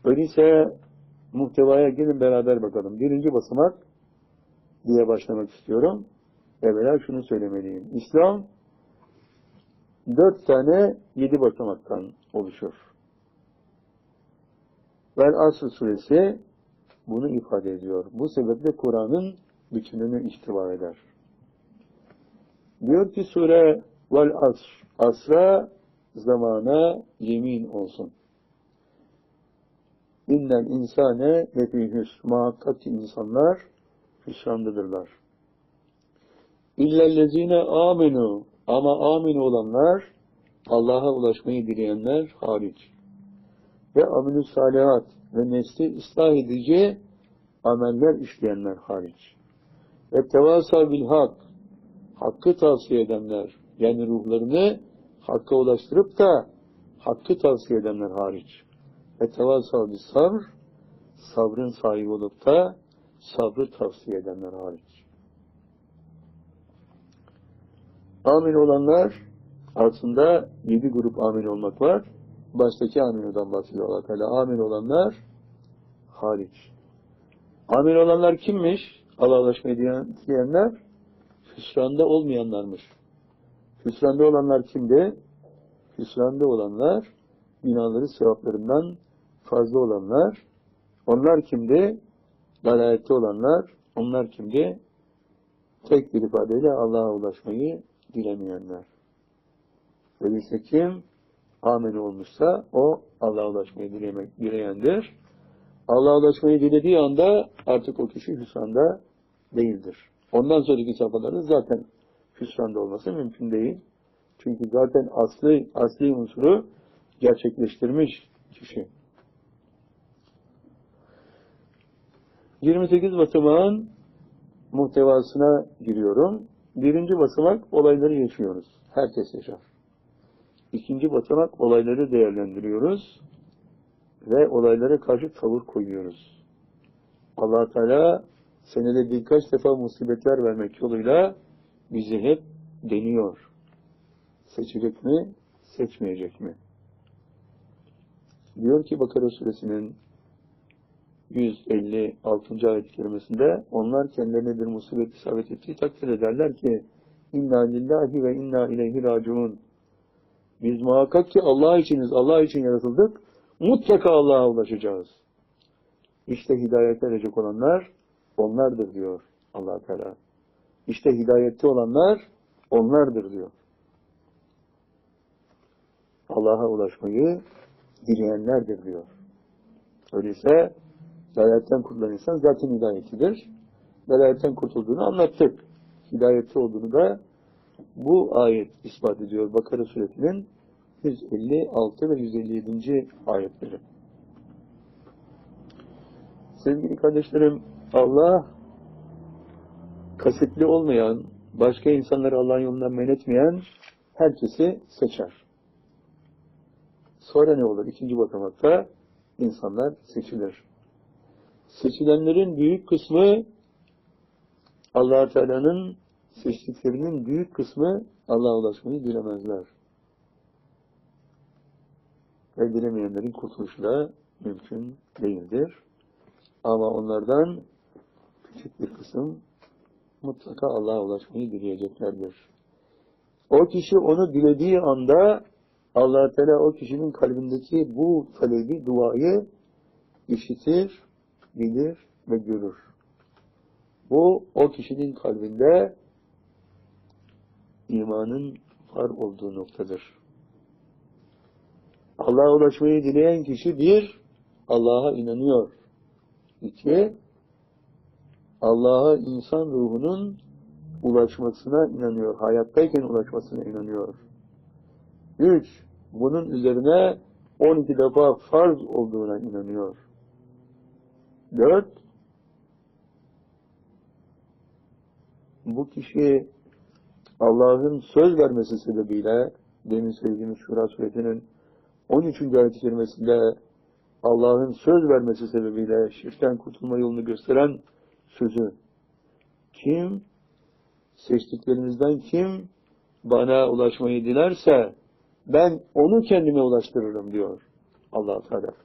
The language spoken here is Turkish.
Öyleyse muhtevaya gelin beraber bakalım. Birinci basamak diye başlamak istiyorum. Evvela şunu söylemeliyim. İslam 4 tane 7 basamaktan oluşur. Vel Asr suresi bunu ifade ediyor. Bu sebeple Kur'an'ın bütününü ihtiva eder. Diyor ki sure vel asr, asra, zamana yemin olsun. İnnel insane lefî hüsn, muhakkak ki insanlar hüsrandadırlar. İllellezine amenu, ama amin olanlar, Allah'a ulaşmayı dileyenler hariç. Ve amelü salihat ve nesli ıslah edici ameller işleyenler hariç. Ve tevâsâ bil hak, hakkı tavsiye edenler, yani ruhlarını hakka ulaştırıp da hakkı tavsiye edenler hariç. Ve tevâsâ bil sabr, sabrın sahibi olup da sabrı tavsiye edenler hariç. Amin olanlar, aslında 7 grup amin olmak var. Baştaki aminodan bahsediyor Allah Teala. Amin olanlar hariç. Amin olanlar kimmiş? Allah'a ulaşmayı dileyenler, hüsranda olmayanlarmış. Hüsranda olanlar kimdi? Hüsranda olanlar, günahları sevaplarından fazla olanlar. Onlar kimdi? Dalalette olanlar. Onlar kimdi? Tek bir ifadeyle Allah'a ulaşmayı dilemeyenler. Öyleyse kim amin olmuşsa o Allah'a ulaşmayı dileyendir. Allah'a ulaşmayı dilediği anda artık o kişi hüsranda değildir. Ondan sonraki safhaların zaten hüsranda olması mümkün değil. Çünkü zaten asli unsuru gerçekleştirmiş kişi. 28 basamağın muhtevasına giriyorum. Birinci basamak olayları yaşıyoruz. Herkes yaşar. İkinci basamak olayları değerlendiriyoruz ve olaylara karşı tavır koyuyoruz. Allah Teala senede birkaç defa musibetler vermek yoluyla bizi hep deniyor. Seçecek mi, seçmeyecek mi? Diyor ki Bakara suresinin 156. ayet-i kerimesinde onlar kendilerine bir musibet isabet ettiği takdir ederler ki inna lillahi ve inna ileyhi raciun. Biz muhakkak ki Allah içiniz, Allah için yaratıldık. Mutlaka Allah'a ulaşacağız. İşte hidayete erecek olanlar onlardır diyor Allah Teala. İşte hidayette olanlar onlardır diyor. Allah'a ulaşmayı dileyenlerdir diyor. Öyleyse dalaletten kurtulan insan zaten hidayetidir. Dalaletten kurtulduğunu anlattık. Hidayette olduğunu da bu ayet ispat ediyor. Bakara suresinin 156 ve 157. ayetleri. Sevgili kardeşlerim, Allah kasıtlı olmayan, başka insanları Allah'ın yolundan men etmeyen herkesi seçer. Sonra ne olur? İkinci basamakta insanlar seçilir. Seçilenlerin büyük kısmı Allah Teala'nın seçtiklerinin büyük kısmı Allah'a ulaşmayı dilemezler. Ve dilemeyenlerin kurtuluşu da mümkün değildir. Ama onlardan küçük bir kısım mutlaka Allah'a ulaşmayı dileyeceklerdir. O kişi onu dilediği anda Allah Teala o kişinin kalbindeki bu talebi, duayı işitir, bilir ve görür. Bu o kişinin kalbinde imanın var olduğu noktadır. Allah'a ulaşmayı dileyen kişi bir, Allah'a inanıyor. İki, Allah'a insan ruhunun ulaşmasına inanıyor. Hayattayken ulaşmasına inanıyor. Üç, bunun üzerine 12 defa farz olduğuna inanıyor. Dört, bu kişi Allah'ın söz vermesi sebebiyle, demin söylediğimiz Şura suresinin 13. ayet-i kerimesinde Allah'ın söz vermesi sebebiyle şirkten kurtulma yolunu gösteren sözü. Kim, seçtiklerinizden kim bana ulaşmayı dilerse ben onu kendime ulaştırırım diyor Allah Teala.